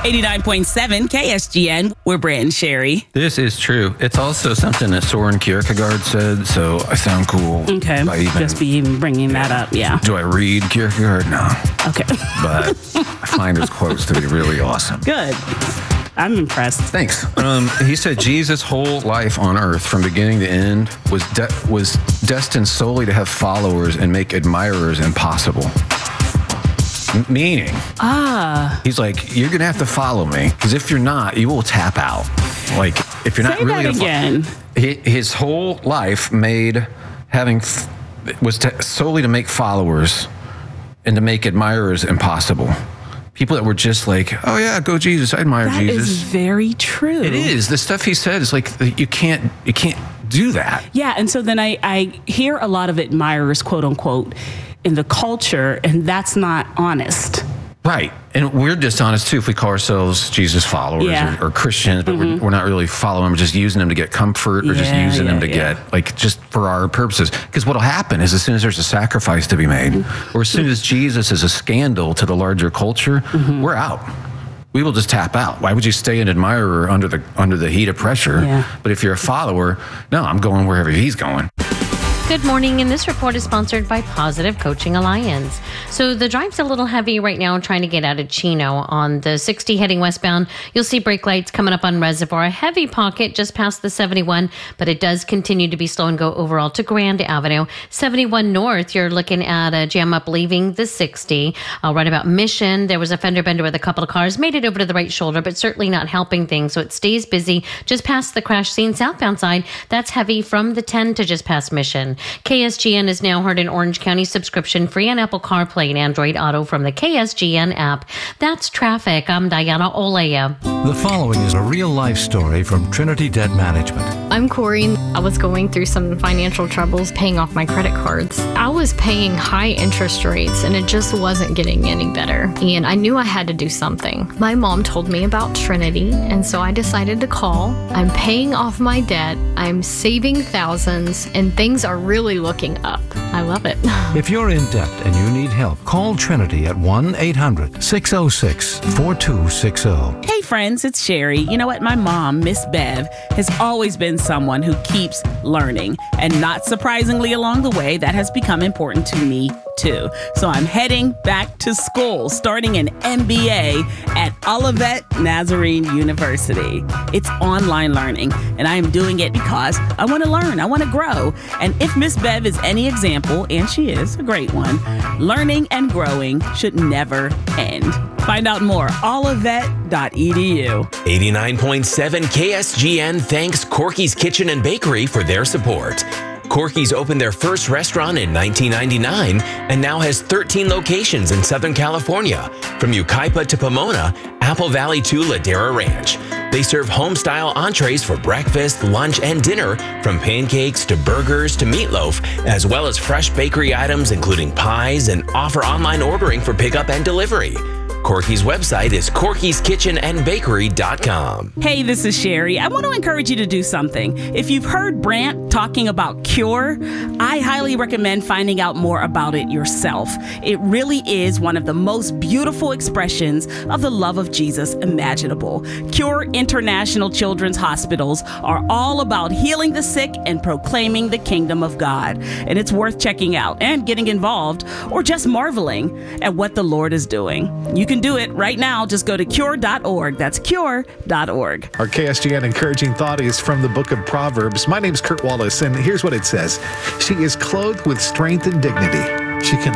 89.7 KSGN. We're Brant and Sherry. This is true. It's also something that Soren Kierkegaard said, so I sound cool. Okay. Just be even bringing that up, yeah. Do I read Kierkegaard? No. Okay. But I find his quotes to be really awesome. Good. I'm impressed. Thanks. He said Jesus' whole life on earth, from beginning to end, was destined solely to have followers and make admirers impossible. Meaning, he's like, you're going to have to follow me, because if you're not, you will tap out. Like, if you're not Say really that again. His whole life solely to make followers and to make admirers impossible. People that were just like, oh yeah, go Jesus, I admire Jesus. That is very true. It is. The stuff he said is like, you can't do that. Yeah, and so then I hear a lot of admirers, quote unquote, in the culture, and that's not honest. Right. And we're dishonest too if we call ourselves Jesus followers or Christians, but we're not really following them. We're just using them to get comfort or just using them to get, like, just for our purposes. Because what will happen is, as soon as there's a sacrifice to be made, or as soon as Jesus is a scandal to the larger culture, we're out. We will just tap out. Why would you stay an admirer under the heat of pressure? Yeah. But if you're a follower, no, I'm going wherever he's going. Good morning, and this report is sponsored by Positive Coaching Alliance. So the drive's a little heavy right now trying to get out of Chino on the 60 heading westbound. You'll see brake lights coming up on Reservoir, a heavy pocket just past the 71, but it does continue to be slow and go overall to Grand Avenue. 71 north, you're looking at a jam up leaving the 60. Right about Mission, there was a fender bender with a couple of cars, made it over to the right shoulder, but certainly not helping things. So it stays busy just past the crash scene. Southbound side, that's heavy from the 10 to just past Mission. KSGN is now heard in Orange County, subscription free on Apple CarPlay and Android Auto from the KSGN app. That's traffic. I'm Diana Olea. The following is a real-life story from Trinity Debt Management. I'm Corey. I was going through some financial troubles paying off my credit cards. I was paying high interest rates and it just wasn't getting any better. And I knew I had to do something. My mom told me about Trinity, and so I decided to call. I'm paying off my debt. I'm saving thousands, and things are really looking up. I love it. If you're in debt and you need help, call Trinity at 1-800-606-4260. Hey friends, it's Sherry. You know what? My mom, Miss Bev, has always been someone who keeps learning. And not surprisingly, along the way, that has become important to me too. So I'm heading back to school, starting an MBA at Olivet Nazarene University. It's online learning, and I am doing it because I want to learn, I want to grow. And if Miss Bev is any example, and she is a great one, learning and growing should never end. Find out more, olivet.edu. 89.7 KSGN thanks Corky's Kitchen and Bakery for their support. Corky's opened their first restaurant in 1999 and now has 13 locations in Southern California, from Yucaipa to Pomona, Apple Valley to Ladera Ranch. They serve home-style entrees for breakfast, lunch, and dinner, from pancakes to burgers to meatloaf, as well as fresh bakery items including pies, and offer online ordering for pickup and delivery. Corky's website is corkyskitchenandbakery.com. Hey, this is Sherry. I want to encourage you to do something. If you've heard Brant talking about Cure, I highly recommend finding out more about it yourself. It really is one of the most beautiful expressions of the love of Jesus imaginable. Cure International Children's Hospitals are all about healing the sick and proclaiming the kingdom of God. And it's worth checking out and getting involved, or just marveling at what the Lord is doing. You can do it right now. Just go to cure.org. That's cure.org. Our KSGN encouraging thought is from the book of Proverbs. My name's Kurt Wallace, and here's what it says. She is clothed with strength and dignity. She can